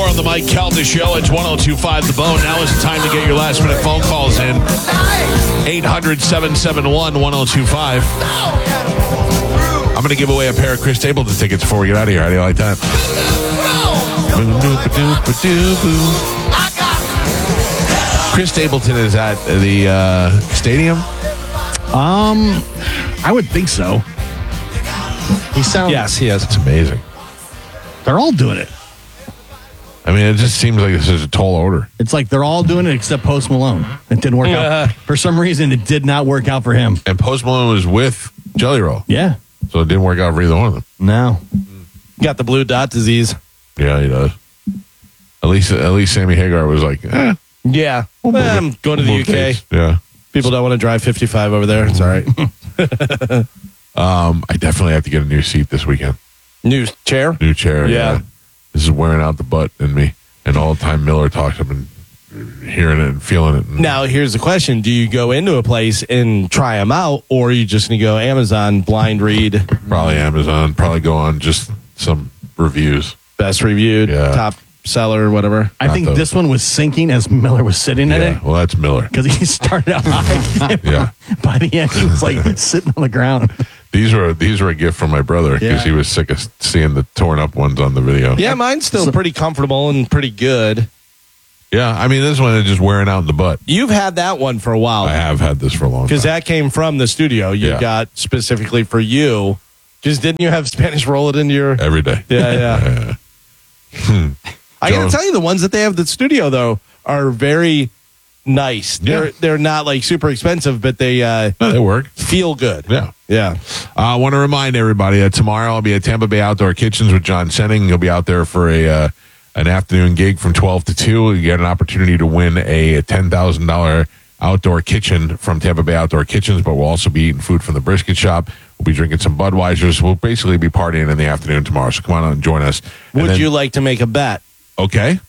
more on the Mike Calta Show. It's 102.5 The Bone. Now is the time to get your last-minute phone calls in. 800-771-1025. I'm going to give away a pair of Chris Stapleton tickets before we get out of here. How do you like that? Chris Stapleton is at the stadium? I would think so. He sounds... Yes, he is. It's amazing. They're all doing it. I mean, it just seems like this is a tall order. It's like they're all doing it except Post Malone. It didn't work out. For some reason, it did not work out for him. And Post Malone was with Jelly Roll. Yeah. So it didn't work out for either one of them. No. Got the blue dot disease. Yeah, he does. At least Sammy Hagar was like, Yeah. I'm going to the UK. Face. Yeah. People don't want to drive 55 over there. It's all right. I definitely have to get a new seat this weekend. New chair? New chair. Yeah. This is wearing out the butt in me. And all the time Miller talks, I've been hearing it and feeling it. Now, here's the question. Do you go into a place and try them out, or are you just going to go Amazon, blind read? Probably Amazon. Probably go on just some reviews. Best reviewed, top seller, whatever. I think this one was sinking as Miller was sitting in it. Well, that's Miller. Because he started out high. Yeah. By the end, he was like sitting on the ground. These were a gift from my brother because he was sick of seeing the torn up ones on the video. Yeah, mine's still pretty comfortable and pretty good. Yeah, I mean, this one is just wearing out in the butt. You've had that one for a while. I have had this for a long time. Because that came from the studio. You got specifically for you. Because didn't you have Spanish roll it into your... Every day. Yeah. I got to tell you, the ones that they have at the studio, though, are very nice. They're not like super expensive, but they work. Feel good. Yeah. I want to remind everybody that tomorrow I'll be at Tampa Bay Outdoor Kitchens with John Senning. He'll be out there for an afternoon gig from 12 to 2. You get an opportunity to win a $10,000 outdoor kitchen from Tampa Bay Outdoor Kitchens, but we'll also be eating food from the brisket shop. We'll be drinking some Budweisers. We'll basically be partying in the afternoon tomorrow, so come on out and join us. Would you like to make a bet? Okay.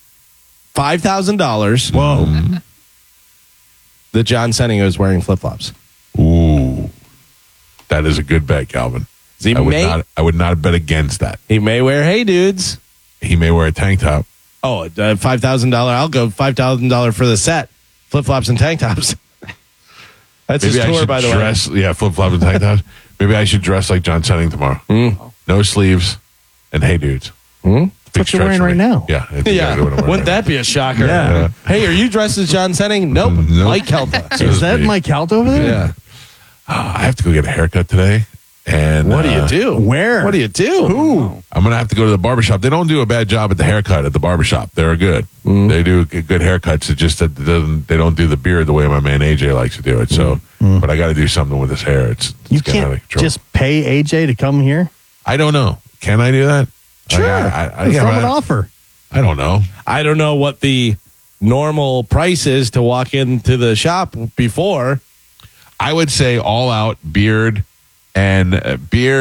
$5,000. Whoa. That John Senning is wearing flip-flops. Ooh. That is a good bet, Calvin. I would not bet against that. He may wear Hey Dudes. He may wear a tank top. Oh, $5,000. I'll go $5,000 for the set. Flip-flops and tank tops. That's his tour, by the way. Yeah, flip-flops and tank tops. Maybe I should dress like John Senning tomorrow. No sleeves and Hey Dudes. What you're wearing right now. Yeah. Exactly what I'm Wouldn't that be a shocker? Yeah. Hey, are you dressed as John Senning? Nope. Mike Calta. Is that Mike Calta over there? Yeah. I have to go get a haircut today. And what do you do? Where? What do you do? Who? I'm going to have to go to the barbershop. They don't do a bad job at the haircut at the barbershop. They're good. They do good haircuts. It's just that they don't do the beard the way my man AJ likes to do it. So, but I got to do something with his hair. It's you getting out of can't control. just pay AJ to come here? I don't know. Can I do that? Sure. From an offer. I don't know. I don't know what the normal price is to walk into the shop before. I would say all out beard and hair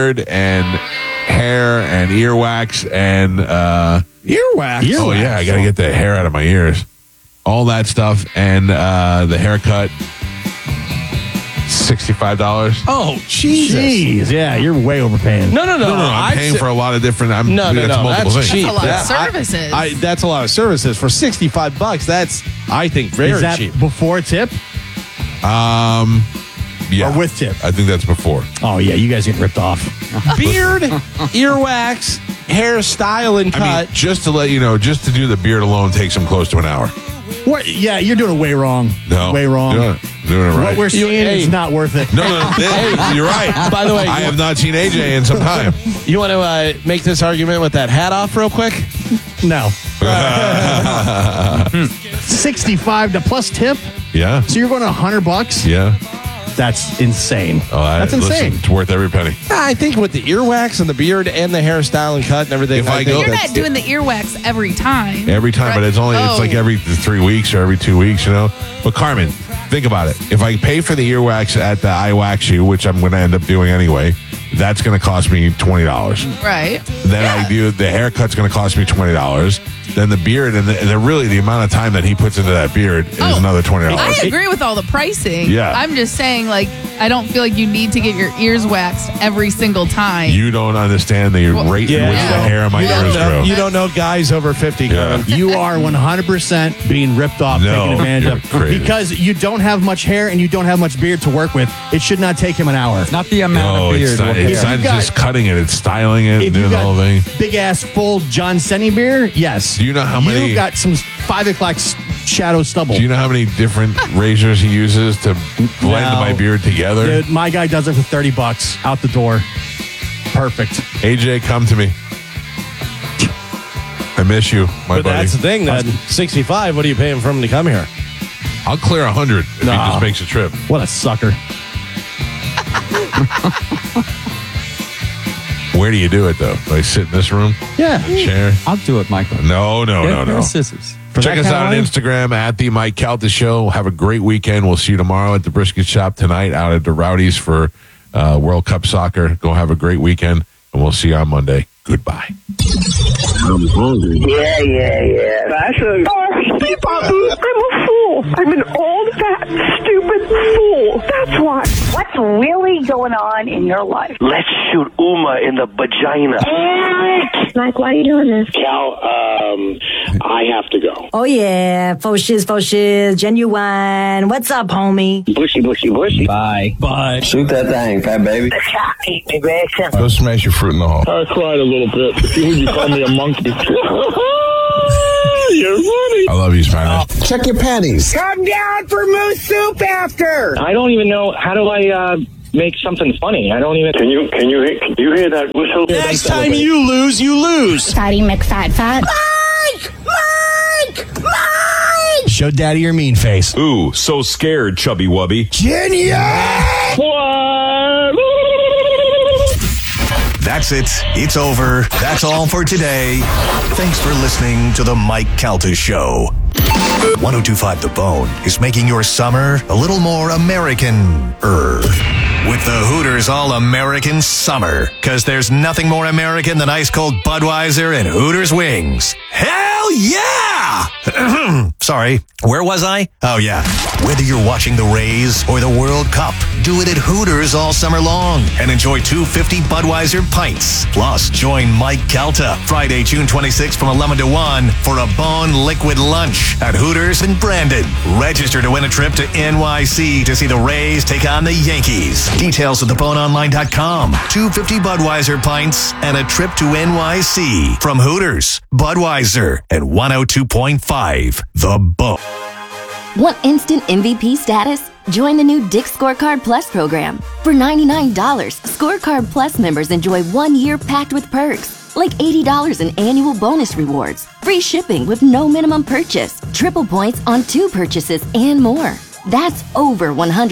and earwax and earwax. Oh yeah, I gotta get the hair out of my ears. All that stuff and the haircut. $65. Oh, Jesus. Jeez, yeah, you're way overpaying. No. I'm paying for a lot of different. No. That's things. cheap. That's a lot of services. That's a lot of services for $65. That's, I think, very Is that cheap. before tip? Yeah. Or with tip? I think that's before. Oh, yeah, you guys get ripped off. Beard, earwax, hairstyle, and cut. I mean, just to let you know, just to do the beard alone takes them close to an hour. What? Yeah, you're doing it way wrong. No. Way wrong. Doing it right. What we're seeing is not worth it. No, hey, you're right. By the way, I have not seen AJ in some time. You want to make this argument with that hat off real quick? No. 65 to plus tip? Yeah. So you're going $100? Yeah. That's insane. Oh, that's insane. Listen, it's worth every penny. I think with the earwax and the beard and the hairstyle and cut and everything. If I go- You're not doing the earwax every time. Every time, right? but it's like every 3 weeks or every 2 weeks, you know? But Carmen, think about it. If I pay for the earwax at the I Wax You, which I'm going to end up doing anyway, then that's going to cost me $20. Right. Then I do the haircut's going to cost me $20. Then the beard and really the amount of time that he puts into that beard is another $20. I agree with all the pricing. Yeah. I'm just saying, like, I don't feel like you need to get your ears waxed every single time. You don't understand the rate in which the hair on my ears grow. You don't know guys over 50. Yeah. You are 100% being ripped off, No, taken advantage you're of. crazy. Because you don't have much hair and you don't have much beard to work with. It should not take him an hour. Not the amount No, of beard. it's not, will it's hit. not just cutting it; it's styling it, and If doing you the whole thing. got big ass full John Senny beard, yes. Do you know how many- You got some 5 o'clock shadow stubble. Do you know how many different razors he uses to blend No. my beard together? Dude, my guy does it for $30 out the door. Perfect. AJ, come to me. I miss you, my But buddy. that's the thing. Then 65. What are you paying for him to come here? I'll clear 100 if he Nah. just makes a trip. What a sucker. Where do you do it though? Like sit in this room, Yeah. chair? I'll do it, Michael. No. Scissors. Check us out on Instagram at the Mike Calta Show. Have a great weekend. We'll see you tomorrow at the Brisket Shop, tonight out at the Rowdies for World Cup Soccer. Go have a great weekend, and we'll see you on Monday. Goodbye. I'm hungry. Yeah. That's a... I'm a fool. I'm an old, fat, stupid fool. That's why. What's really going on in your life? Let's shoot Uma in the vagina. Mike, why are you doing this? Cal, I have to go. Oh, yeah. Faux shiz, genuine. What's up, homie? Bushy. Bye. Shoot that thing, fat baby. Eat me, bitch. Go smash your fruit in the hall. I cried a little bit. You call me a monkey. You're funny. I love you, Spanish. Check your panties. Come down for moose soup after. I don't even know, how do I make something funny? I don't even... Can you hear that whistle? Next time you lose. Fatty McFat. Mike! Show daddy your mean face. Ooh, so scared, chubby wubby. That's it. It's over. That's all for today. Thanks for listening to the Mike Calta Show. 102.5 The Bone is making your summer a little more American-er. With the Hooters All-American Summer. Because there's nothing more American than ice-cold Budweiser and Hooters wings. Hell yeah! Sorry, where was I? Oh yeah. Whether you're watching the Rays or the World Cup, do it at Hooters all summer long and enjoy 250 Budweiser pints. Plus, join Mike Calta Friday, June 26th from 11 to 1 for a Bone Liquid Lunch at Hooters in Brandon. Register to win a trip to NYC to see the Rays take on the Yankees. Details at theboneonline.com. 250 Budweiser pints and a trip to NYC from Hooters, Budweiser, and 102.5 The Bone. Want instant MVP status? Join the new Dick's Scorecard Plus program. For $99, Scorecard Plus members enjoy 1 year packed with perks, like $80 in annual bonus rewards, free shipping with no minimum purchase, triple points on 2 purchases, and more. That's over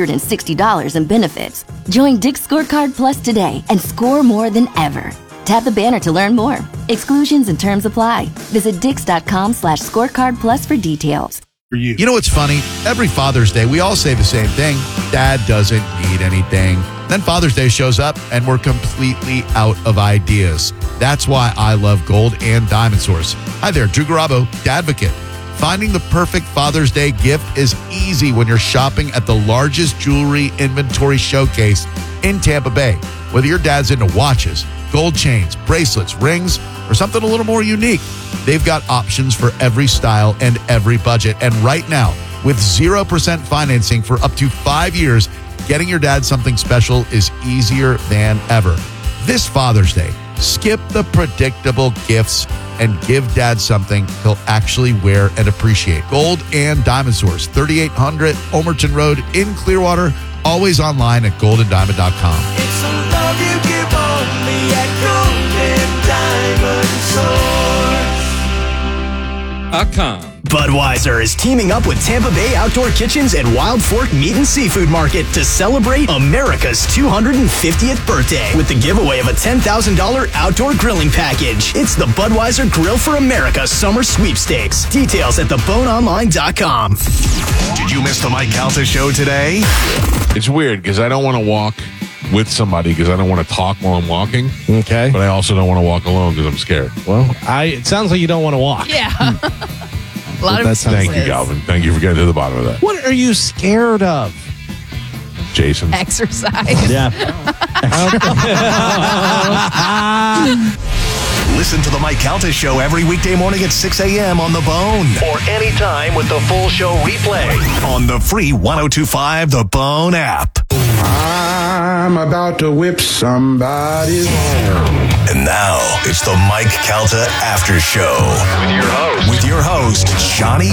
$160 in benefits. Join Dick's Scorecard Plus today and score more than ever. Tap the banner to learn more. Exclusions and terms apply. Visit dix.com/scorecardplus for details. You know what's funny? Every Father's Day, we all say the same thing. Dad doesn't need anything. Then Father's Day shows up and we're completely out of ideas. That's why I love Gold and Diamond Source. Hi there, Drew Garabo, Dadvocate. Finding the perfect Father's Day gift is easy when you're shopping at the largest jewelry inventory showcase in Tampa Bay. Whether your dad's into watches, gold chains, bracelets, rings, or something a little more unique, they've got options for every style and every budget. And right now, with 0% financing for up to 5 years, getting your dad something special is easier than ever. This Father's Day, skip the predictable gifts and give dad something he'll actually wear and appreciate. Gold and Diamond Source, 3800 Omerton Road in Clearwater. Always online at goldanddiamond.com. It's a love you give only at Gold and Diamond Source. Budweiser is teaming up with Tampa Bay Outdoor Kitchens and Wild Fork Meat and Seafood Market to celebrate America's 250th birthday with the giveaway of a $10,000 outdoor grilling package. It's the Budweiser Grill for America Summer Sweepstakes. Details at theboneonline.com. Did you miss the Mike Calta Show today? It's weird because I don't want to walk with somebody because I don't want to talk while I'm walking. Okay. But I also don't want to walk alone because I'm scared. Well, it sounds like you don't want to walk. Yeah. A lot of Thank you, excuses. Galvin. Thank you for getting to the bottom of that. What are you scared of? Jason. Exercise. Yeah. Listen to the Mike Calta Show every weekday morning at 6 a.m. on The Bone. Or anytime with the full show replay on the free 102.5 The Bone app. I'm about to whip somebody's hair. And now, it's the Mike Calta After Show. With your host, Johnny